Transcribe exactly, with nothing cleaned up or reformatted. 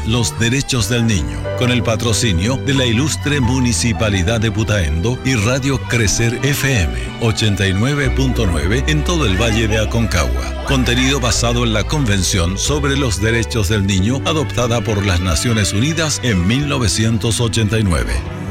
los derechos del niño, con el patrocinio de la ilustre Municipalidad de Putaendo y Radio Crecer F M ochenta y nueve punto nueve en todo el Valle de Aconcagua. Contenido basado en la Convención sobre los Derechos del Niño adoptada por las Naciones Unidas en mil novecientos ochenta y nueve.